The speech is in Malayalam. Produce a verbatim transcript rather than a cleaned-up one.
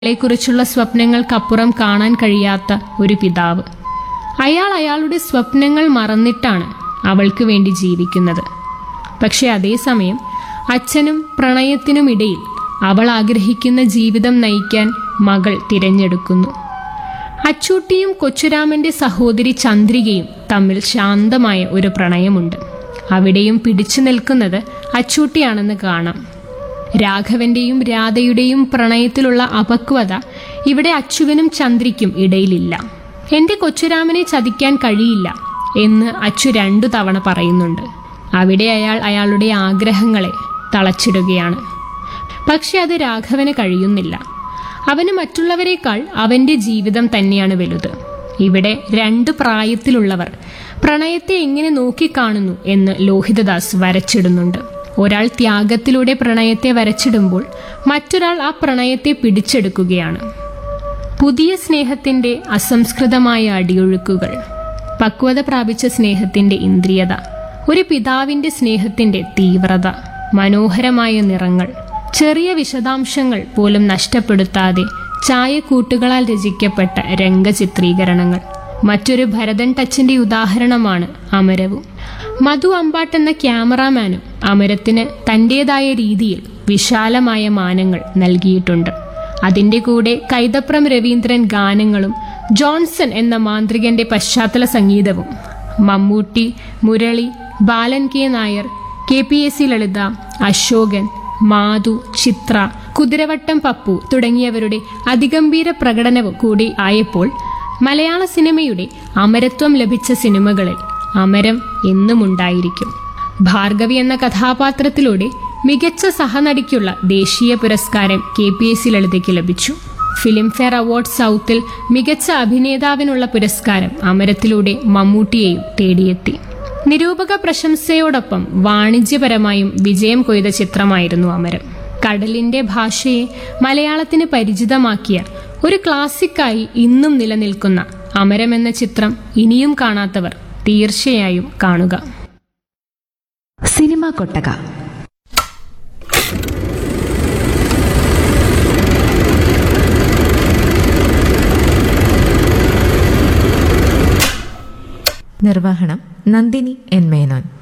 ളെക്കുറിച്ചുള്ള സ്വപ്നങ്ങൾക്കപ്പുറം കാണാൻ കഴിയാത്ത ഒരു പിതാവ്. അയാൾ അയാളുടെ സ്വപ്നങ്ങൾ മറന്നിട്ടാണ് അവൾക്ക് വേണ്ടി ജീവിക്കുന്നത്. പക്ഷെ അതേസമയം അച്ഛനും പ്രണയത്തിനുമിടയിൽ അവൾ ആഗ്രഹിക്കുന്ന ജീവിതം നയിക്കാൻ മകൾ തിരഞ്ഞെടുക്കുന്നു. അച്ചൂട്ടിയും കൊച്ചുരാമന്റെ സഹോദരി ചന്ദ്രികയും തമ്മിൽ ശാന്തമായ ഒരു പ്രണയമുണ്ട്. അവിടെയും പിടിച്ചു നിൽക്കുന്നത് അച്ചൂട്ടിയാണെന്ന് കാണാം. രാഘവന്റെയും രാധയുടെയും പ്രണയത്തിലുള്ള അപക്വത ഇവിടെ അച്ചുവിനും ചന്ദ്രിക്കും ഇടയിലില്ല. എന്റെ കൊച്ചുരാമനെ ചതിക്കാൻ കഴിയില്ല എന്ന് അച്ചു രണ്ടു തവണ പറയുന്നുണ്ട്. അവിടെ അയാൾ അയാളുടെ ആഗ്രഹങ്ങളെ തളച്ചിടുകയാണ്. പക്ഷെ അത് രാഘവന് കഴിയുന്നില്ല. അവന് മറ്റുള്ളവരെക്കാൾ അവന്റെ ജീവിതം തന്നെയാണ് വലുത്. ഇവിടെ രണ്ട് പ്രായത്തിലുള്ളവർ പ്രണയത്തെ എങ്ങനെ നോക്കിക്കാണുന്നു എന്ന് ലോഹിതദാസ് വരച്ചിടുന്നുണ്ട്. ഒരാൾ ത്യാഗത്തിലൂടെ പ്രണയത്തെ വരച്ചിടുമ്പോൾ മറ്റൊരാൾ ആ പ്രണയത്തെ പിടിച്ചെടുക്കുകയാണ്. പുതിയ സ്നേഹത്തിന്റെ അസംസ്കൃതമായ അടിയൊഴുക്കുകൾ, പക്വത പ്രാപിച്ച സ്നേഹത്തിന്റെ ഇന്ദ്രിയത, ഒരു പിതാവിന്റെ സ്നേഹത്തിന്റെ തീവ്രത, മനോഹരമായ നിറങ്ങൾ, ചെറിയ വിശദാംശങ്ങൾ പോലും നഷ്ടപ്പെടുത്താതെ ചായക്കൂട്ടുകളാൽ രചിക്കപ്പെട്ട രംഗചിത്രീകരണങ്ങൾ. മറ്റൊരു ഭരതൻ ടച്ചിന്റെ ഉദാഹരണമാണ് അമരവും. മധു അമ്പാട്ട് എന്ന ക്യാമറാമാനും അമരത്തിന് തന്റേതായ രീതിയിൽ വിശാലമായ മാനങ്ങൾ നൽകിയിട്ടുണ്ട്. അതിന്റെ കൂടെ കൈതപ്രം രവീന്ദ്രൻ ഗാനങ്ങളും ജോൺസൺ എന്ന മാന്ത്രികന്റെ പശ്ചാത്തല സംഗീതവും, മമ്മൂട്ടി, മുരളി, ബാലൻ K Nair, K P S C ലളിത, അശോകൻ, മാധു, ചിത്ര, കുതിരവട്ടം പപ്പു തുടങ്ങിയവരുടെ അതിഗംഭീര പ്രകടനവും കൂടി ആയപ്പോൾ മലയാള സിനിമയുടെ അമരത്വം ലഭിച്ച സിനിമകളിൽ അമരം എന്നുമുണ്ടായിരിക്കും. ഭാർഗവി എന്ന കഥാപാത്രത്തിലൂടെ മികച്ച സഹനടിക്കുള്ള ദേശീയ പുരസ്കാരം കെ പി എസ് സി ലളിതയ്ക്ക് ലഭിച്ചു. ഫിലിംഫെയർ അവാർഡ് സൗത്തിൽ മികച്ച അഭിനേതാവിനുള്ള പുരസ്കാരം അമരത്തിലൂടെ മമ്മൂട്ടിയെയും തേടിയെത്തി. നിരൂപക പ്രശംസയോടൊപ്പം വാണിജ്യപരമായും വിജയം കൊയ്ത ചിത്രമായിരുന്നു അമരം. കടലിന്റെ ഭാഷയെ മലയാളത്തിന് പരിചിതമാക്കിയ ഒരു ക്ലാസിക്കായി ഇന്നും നിലനിൽക്കുന്ന അമരം എന്ന ചിത്രം ഇനിയും കാണാത്തവർ തീർച്ചയായും കാണുക. സിനിമാ കൊട്ടക. നിർവഹണം നന്ദിനി എൻ മേനോൻ.